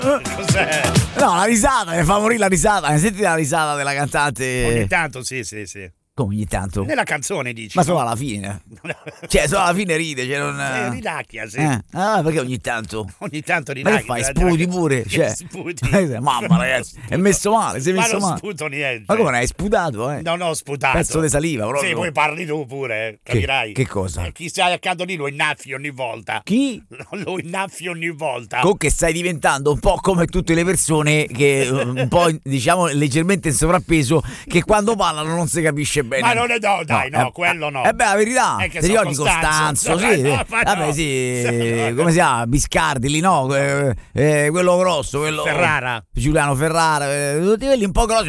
Cos'è? No, la risata, mi fa morire la risata. Ne senti la risata della cantante? Ogni tanto, sì. Come ogni tanto? Nella canzone dici. Ma solo alla fine. Cioè, solo alla fine ride, cioè non... Ridacchia, sì. Perché ogni tanto? Ogni tanto Ma che ridacchia. fai? Sputi pure? Cioè, Sputi. Mamma ragazzi, è messo male, sei Ma messo non male. sputo niente. Ma come ne hai sputato, No, ho sputato. Pezzo di saliva, proprio. Sì, poi parli tu pure, capirai. Che cosa? Chi stai accanto lì lo innaffi ogni volta. Chi? Lo innaffi ogni volta. Comunque stai diventando un po' come tutte le persone che un po' diciamo leggermente in sovrappeso, che quando parlano non si capisce bene. Ma non è quello no. Beh, la verità. È che Ti ricordi Costanzo, sì. no, Vabbè, no. sì. Come si chiama? Biscardi lì, no? Quello grosso, quello. Ferrara. Giuliano Ferrara, tutti quelli un po' grossi.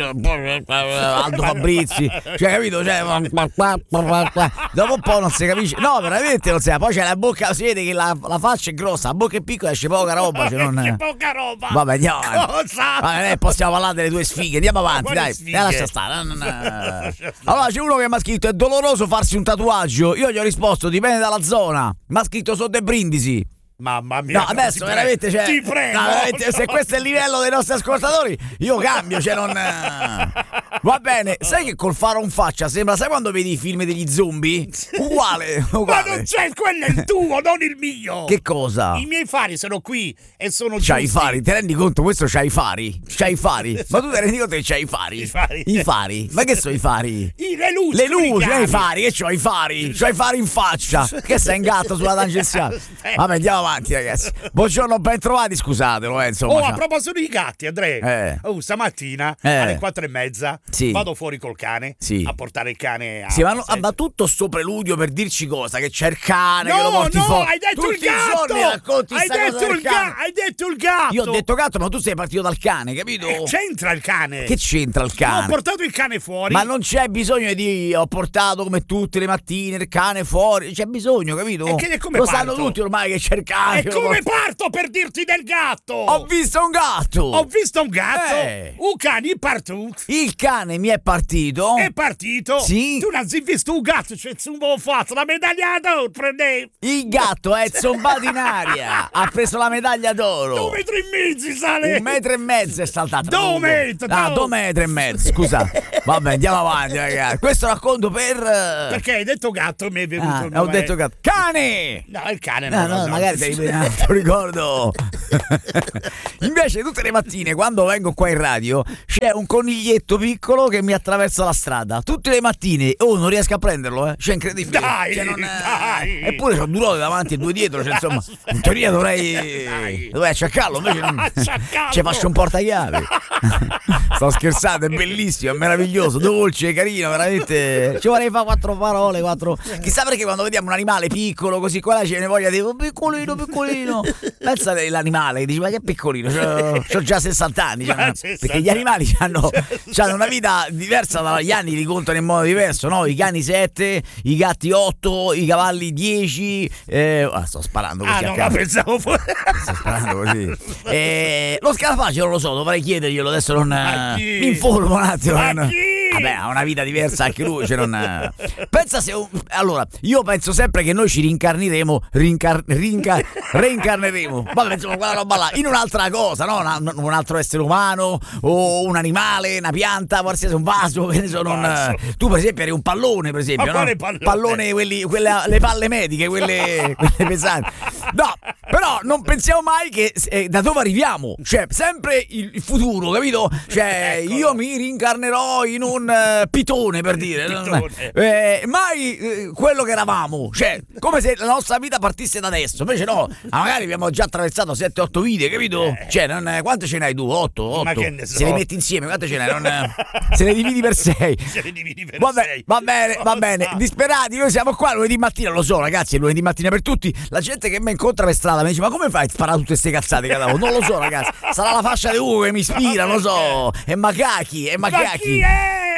Aldo Fabrizi. Cioè, capito? Cioè, dopo un po' non si capisce. No, veramente non si sa. Poi c'è la bocca, si vede che la faccia è grossa, la bocca è piccola, esce poca roba. Cioè non... C'è poca roba. Vabbè, andiamo avanti. Cosa? Vabbè, possiamo parlare delle tue sfighe. Andiamo avanti, dai. Lascia stare. Allora, c'è uno che mi ha scritto: è doloroso farsi un tatuaggio. Io gli ho risposto: dipende dalla zona. Mi ha scritto: sono De Brindisi. Mamma mia. No, adesso veramente, cioè, ti prego. no, veramente, se questo è il livello dei nostri ascoltatori, io cambio, cioè non. Va bene, sai che col faro in faccia sembra, sai quando vedi i film degli zombie? Uguale. Ma non c'è, quello è il tuo, non il mio. Che cosa? I miei fari sono qui e sono C'hai i giusti. fari, ti rendi conto? Questo c'ha i fari. C'hai i fari. Ma tu ti rendi conto che c'hai i fari? I fari. Ma che sono i fari? Le luci. Le luci, i fari, che c'ho i fari? C'ho i fari in faccia. Che sei in gatto sulla tangenziale? Vabbè, andiamo avanti, ragazzi. Buongiorno, ben trovati, scusatelo, insomma. A proposito di gatti, Andrea. Stamattina alle 4:30 vado fuori col cane a portare il cane a ma tutto sto preludio per dirci cosa? Che c'è il cane, che lo porti no, fuori. hai detto tutti il gatto! I giorni racconti Hai sta cosa detto del il cane. Hai detto il gatto! Io ho detto gatto, ma tu sei partito dal cane, capito? C'entra il cane. Che c'entra il cane? Ho portato il cane fuori. Ma non c'è bisogno di ho portato come tutte le mattine il cane fuori. C'è bisogno, capito? E come lo parto? sanno tutti ormai che c'è il cane. E come parto per dirti del gatto? Ho visto un gatto. Un cane è partito. Il cane mi è partito. È partito? Sì. Tu non hai visto un gatto, c'è un buon fatto, la medaglia d'oro prende. Il gatto è zombato in aria. Ha preso la medaglia d'oro. 2 metri e mezzo sale. 1,5 metri è saltato. 2 metri. 2,5 metri, scusa. Vabbè, andiamo avanti, ragazzi. Questo racconto perché hai detto gatto e mi è venuto il nome. Ho detto gatto. Cane! No, il cane no, magari ti ricordo. Invece tutte le mattine quando vengo qua in radio c'è un coniglietto piccolo che mi attraversa la strada. Tutte le mattine. Non riesco a prenderlo, Cioè, incredibile. Dai. Eppure c'ho 2 ruote davanti e 2 dietro. Cioè, insomma, in teoria dovrei acciaccarlo. Invece non. Ci faccio un portachiave. Sto scherzando, è bellissimo, è meraviglioso, dolce, carino, veramente. Ci vorrei fare 4 parole, 4. Chissà perché quando vediamo un animale piccolo così qua ce ne voglia di piccolino. Pensa all'animale, dici ma che piccolino, c'ho già 60 anni. Perché gli animali hanno una vita diversa dagli anni, li contano in modo diverso, no? I cani 7, i gatti 8, i cavalli 10. Sto sparando così a caso. Pensavo sto sparando così. Lo scarafaggio non lo so, dovrei chiederglielo, adesso non mi informo un attimo. Vabbè, ha una vita diversa anche lui, cioè non. Pensa se allora, io penso sempre che noi ci reincarneremo. Vabbè, insomma, quella roba là in un'altra cosa, no? Un altro essere umano o un animale, una pianta, qualsiasi un vaso, che ne so, tu per esempio eri un pallone, per esempio, no? Pallone le palle mediche, quelle pesanti. No, però non pensiamo mai che da dove arriviamo, cioè sempre il futuro, capito? Cioè io mi rincarnerò in un pitone, per dire, mai quello che eravamo, cioè come se la nostra vita partisse da adesso. Invece no, magari abbiamo già attraversato 7-8 vite, capito? Cioè quante ce n'hai tu? 8? Ma che ne so. Se li metti insieme, quante ce n'hai? Se le dividi per 6. Va bene. Disperati, noi siamo qua lunedì mattina, lo so ragazzi, è lunedì mattina per tutti. La gente che mi incontra per strada mi dice ma come fai a sparare tutte queste cazzate che non lo so ragazzi, sarà la fascia di Ugo che mi ispira, non lo so. E Macachi. Ma chi è?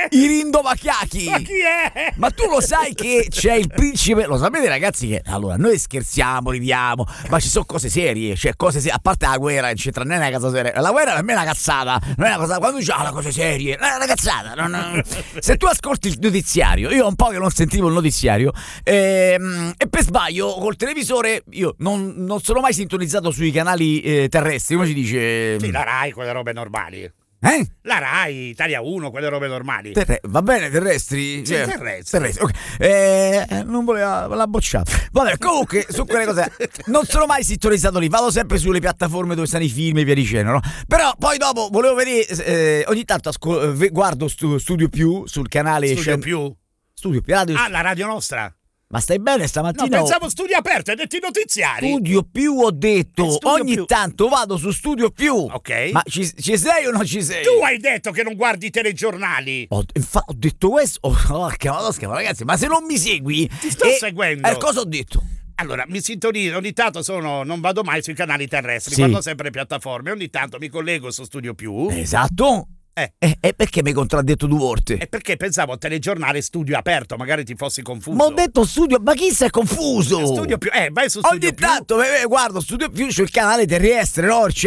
Irindo Machiachi. Ma chi è? Ma tu lo sai che c'è il principe? Lo sapete, ragazzi, che allora noi scherziamo, ridiamo, ma ci sono cose serie, cioè cose serie, a parte la guerra, non c'entra, non è una cosa seria. La guerra per me è una cazzata, non è una cosa, quando c'ha la cose serie, non è una cazzata. Se tu ascolti il notiziario, io un po' che non sentivo il notiziario, e per sbaglio col televisore, io non sono mai sintonizzato sui canali terrestri, come si dice? Sì, la Rai, quelle robe normali. La Rai, Italia 1, quelle robe normali. Va bene, terrestri? Sì, terrestri. Okay. Non voleva, l'ha bocciato. Vabbè, comunque, su quelle cose non sono mai sintonizzato lì. Vado sempre sulle piattaforme dove stanno i film e via dicendo, no? Però poi dopo volevo vedere, ogni tanto guardo Studio Più sul canale. Studio Più? Studio Più, radio. Ah, la radio nostra? Ma stai bene stamattina? No, pensavo Studio Aperto, hai detto i notiziari. Studio Più, ho detto. Ogni tanto vado su Studio Più. Ok. Ma ci sei o non ci sei? Tu hai detto che non guardi i telegiornali. Ho detto questo. Ragazzi, ma se non mi segui... Ti sto seguendo. Cosa ho detto? Allora, mi sintonizzo, ogni tanto non vado mai sui canali terrestri, guardo sempre piattaforme, ogni tanto mi collego su Studio Più. Esatto. E perché mi hai contraddetto due volte? E perché pensavo telegiornale Studio Aperto, magari ti fossi confuso. Ma ho detto Studio, ma chi si è confuso? Studio Più, vai su Studio Più. Ogni tanto guardo Studio Più sul canale terrestre, no? Il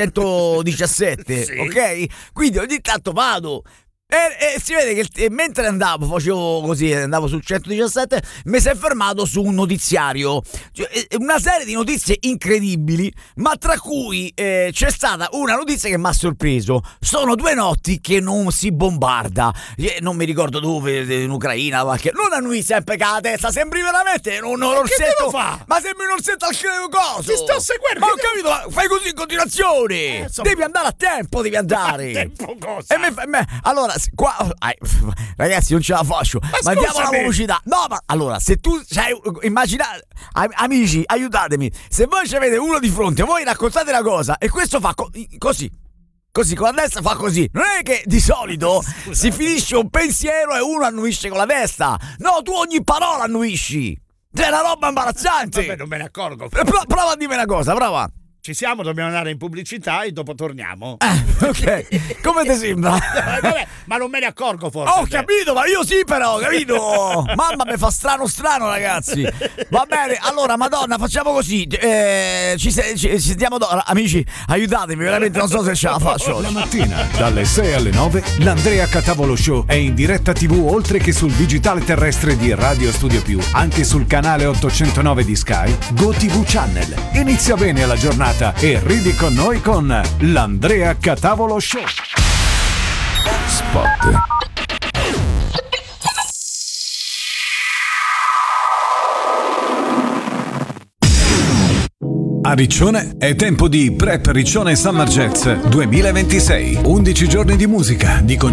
117, sì. Ok? Quindi ogni tanto vado. E si vede che mentre facevo così, andavo sul 117, mi si è fermato su un notiziario, cioè, una serie di notizie incredibili, ma tra cui c'è stata una notizia che mi ha sorpreso. Sono 2 notti che non si bombarda, non mi ricordo dove, in Ucraina, non annui sempre che la testa, sembri veramente un orsetto. Ma sembri un orsetto al coso. Ti sto seguendo. Ma ho capito, fai così in continuazione. Devi andare a tempo, devi andare. A tempo cosa? Allora, ragazzi, non ce la faccio. Ma andiamo alla velocità. No, ma allora, se tu immaginate, amici, aiutatemi. Se voi ci avete uno di fronte, voi raccontate la cosa e questo fa così, con la testa fa così. Non è che di solito si finisce un pensiero e uno annuisce con la testa. No, tu ogni parola annuisci. È una roba imbarazzante. Vabbè, non me ne accorgo. Prova a dirmi una cosa, prova. Ci siamo, dobbiamo andare in pubblicità e dopo torniamo. Ok, come ti sembra? Vabbè, ma non me ne accorgo forse. Ho capito, ma io sì però, capito? Mamma, mi fa strano, ragazzi. Va bene, allora, Madonna, facciamo così. Ci sentiamo dopo. Amici, aiutatemi, veramente non so se ce la faccio. La mattina, dalle 6 alle 9, l'Andrea Catavolo Show è in diretta TV oltre che sul digitale terrestre di Radio Studio Più, anche sul canale 809 di Sky, GoTV Channel. Inizia bene la giornata e ridi con noi con l'Andrea Catavolo Show. Spot. A Riccione è tempo di Prep Riccione Summer Jazz 2026. 11 giorni di musica, di